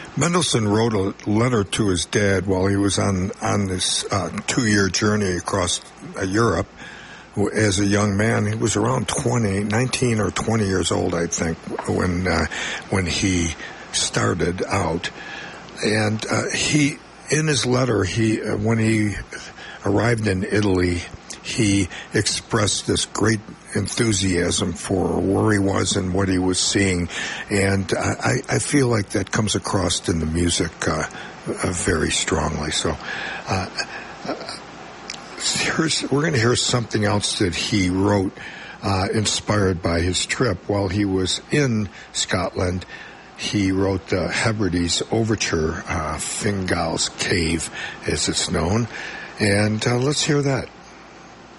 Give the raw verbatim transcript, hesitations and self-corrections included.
Mendelssohn wrote a letter to his dad while he was on, on this uh, two-year journey across uh, Europe. As a young man, he was around twenty, nineteen or twenty years old, I think, when uh, when he started out. And uh, he, in his letter, he uh, when he arrived in Italy, he expressed this great enthusiasm for where he was and what he was seeing. And I, I feel like that comes across in the music uh, uh, very strongly. So uh, uh, here's, we're going to hear something else that he wrote uh, inspired by his trip. While he was in Scotland, he wrote the Hebrides Overture, uh, Fingal's Cave, as it's known. And uh, let's hear that.